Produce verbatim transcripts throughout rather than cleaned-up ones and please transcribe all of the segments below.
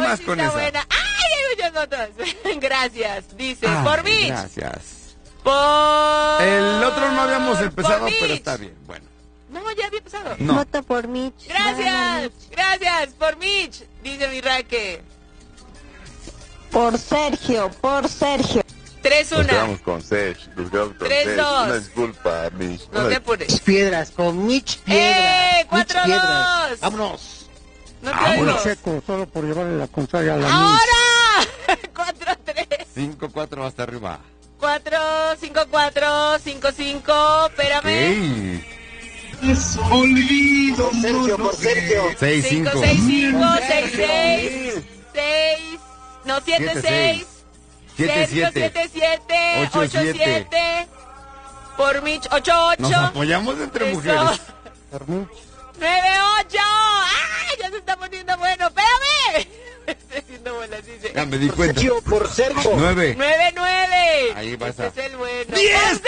más sí con está esa. buena. ¡Ay, hay muchas fotos! Gracias. Dice, Ay, por Mitch. Gracias. Por... El otro no habíamos empezado, por pero Mitch. está bien. Bueno. No, ya había empezado. No. Voto por Mitch. Gana Gracias, Mitch. gracias, por Mitch. Dice mi Raque. Por Sergio, por Sergio. tres uno. Nos quedamos con Sech, nos quedamos con Tres, Sech. dos. Una disculpa, Mitch. No Una te apures. Mitch Piedras, con Mitch Piedras. ¡Eh! Mitch ¡Cuatro, Piedras. dos! Vámonos. No te Vámonos. oigo. Checo, solo por llevarle la contraria a la Mitch. ¡Ahora! cuatro tres. cinco cuatro hasta arriba. cuatro cinco cuatro cinco cinco. Espérame. Ey. Olvido. Sergio, por Sergio. seis cinco cinco. seis cinco seis seis seis. No, siete Siete, seis. siete, Sergio siete. siete siete. Ocho, ocho siete. siete. Por Mitch ocho Nos ocho. apoyamos entre Eso. mujeres. Por Mitch. nueve ocho. ¡Ay! Ya se está poniendo bueno. ¡Espérame! Estoy haciendo bolas, dice. Ya me di cuenta. Sergio, por Sergio. nueve. nueve nueve. Ahí va Este esa. es el bueno. ¡Diez!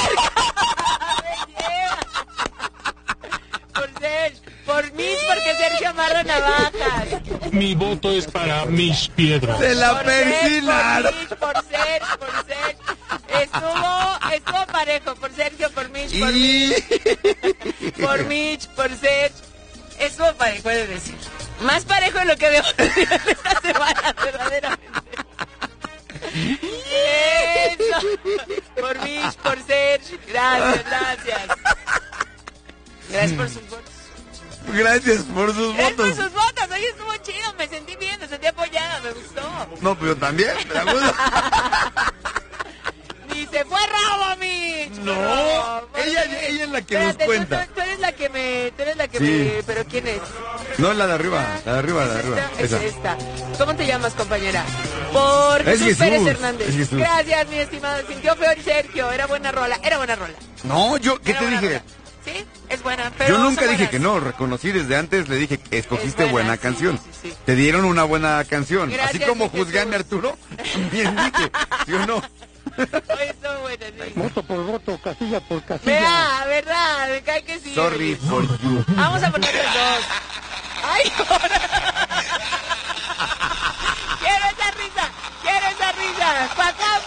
Por Sergio. Por Mitch, porque Sergio amarra navajas. Mi voto es para Mitch Piedras. Se la Por Sergio, persinaron. Por Mitch, por Sergio, por Sergio. Estuvo, estuvo parejo. Por Sergio, por Mitch, por Y... Mitch. Por Mitch, por Sergio. Estuvo parejo, he de decir. Más parejo de lo que veo esta semana, verdaderamente. Eso. Por Mitch, por Sergio. Gracias, gracias. Gracias por sus votos. Gracias por sus Gracias por votos. sus votos. Hoy estuvo chido. Me sentí bien, me sentí apoyada. Me gustó. No, pero también. me gusta. Ni se fue rabo, Mitch. No, Fue rabo, fue ella, rabo. ella es la que Espérate, nos tú- cuenta. Tú, tú eres la que me... Tú eres la que Sí. me... ¿Pero quién es? No, la de arriba, la de arriba, la de ¿Es arriba. esta? Es Esa. esta. ¿Cómo te llamas, compañera? Por Es Jesús, Jesús, Pérez Hernández. es Jesús. Gracias, mi estimado. Sintió feo el Sergio. Era buena rola. Era buena rola. No, yo, ¿qué Era te buena dije? rola. Sí, es buena. Pero Yo nunca son dije buenas. que no, reconocí desde antes, le dije que escogiste Es buena, buena sí, canción. sí, sí, sí. Te dieron una buena canción. Gracias, Así como mi Jesús. juzgué a mi Arturo, también dije, ¿sí o no? Hoy estuvo buena, sí. Voto por voto, casilla por casilla. Vea, verdad, me cae que sí. Sorry for you. Vamos a poner los dos. ¡Ay, ahora! ¡Quiero esa risa! ¡Quiero esa risa! ¡Pa' acá,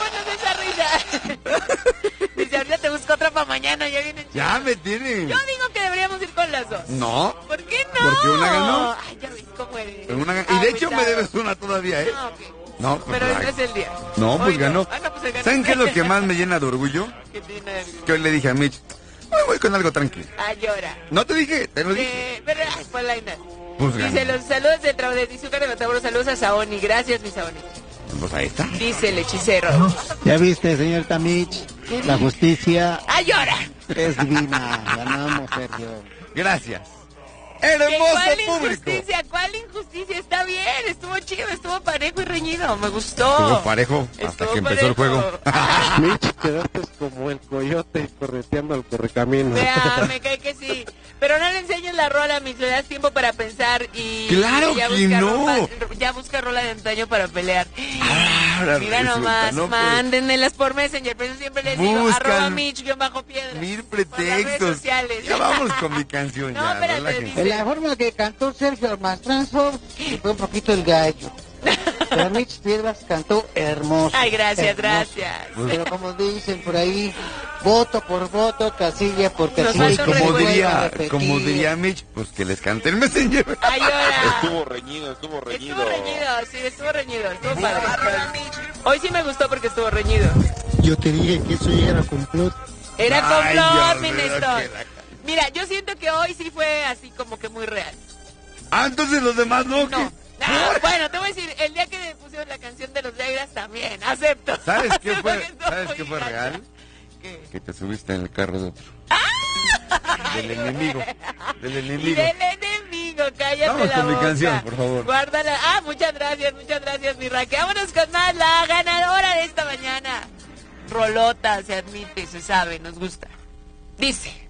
ponos esa risa! Dice, ahorita te busco otra para mañana, ya vienen. Ya me tienen. Yo digo que deberíamos ir con las dos. No. ¿Por qué no? Porque una ganó. Ay, ya ves cómo eres. Pero una- y de hecho me Agüitado. debes una todavía, ¿eh? No, ok. No, pues, Pero ay. este es el día. No, pues Hoy ganó. Ah, no, pues él ganó. ¿Saben qué es lo que más me llena de orgullo? ¿Qué tiene algo? Que hoy le dije a Mitch, hoy voy con algo tranquilo. Ah, llora. No te dije, te lo dije. Eh, pero, ay, Paulaina. Pues Dice, ganó. los saludos de trabajo de Izúcar de Matamoros, saludos a Saoni. Gracias, mi Saoni. Pues ahí está. Dice el hechicero. Ya viste, señorita Mitch, la justicia ¡Ah, llora! es divina. Ganamos, Sergio. Gracias. ¿Qué, Hermoso ¿Cuál público. injusticia? ¿Cuál injusticia? Está bien, estuvo chido, estuvo parejo y reñido, me gustó. Estuvo parejo hasta Estuvo que empezó el parejo. juego. Mitch, quedaste como el coyote correteando al correcamino. Vea, me cae que sí. Pero no le enseñes la rola, Mitch, le das tiempo para pensar y... ¡Claro y ya que busca no! ropa- ya busca rola de antaño para pelear. Ahora Mira resulta, nomás, no, pues, mándenmelas por Messenger, pero yo siempre les digo, Buscan arroba Mitch-piedra. mil Por las redes pretextos. sociales. Ya vamos con mi canción. No, ya, espérate, relájense. dice- En la forma que cantó Sergio más transform, fue un poquito el gallo. Pero Mitch Piedras cantó hermoso. Ay, gracias, hermoso. gracias. Pero como dicen por ahí, voto por voto, casilla por Nos casilla. Y falta un como recuerdo. diría, como diría Mitch, pues que les cante el Messenger. Ay, llora. Estuvo reñido, estuvo reñido. Estuvo reñido, sí, estuvo reñido, estuvo padre. Hoy sí me gustó porque estuvo reñido. Yo te dije que eso ya era complot. Era Ay, complot, Dios mi mío, Néstor. que la- Mira, yo siento que hoy sí fue así como que muy real. Ah, entonces los demás no. ¿qué? No. Ah, bueno, te voy a decir, el día que me pusieron la canción de los Negras también, acepto. ¿Sabes qué Acepto fue, que estuvo ¿sabes muy qué fue gacha. real? ¿Qué? Que te subiste en el carro de otro. Del Ay, enemigo. Del Y enemigo. del enemigo, cállate Vamos la con mi boca. canción, por favor. Guárdala. Ah, muchas gracias, muchas gracias, mi Raque. Vámonos con más, la ganadora de esta mañana. Rolota, se admite, se sabe, nos gusta. Dice...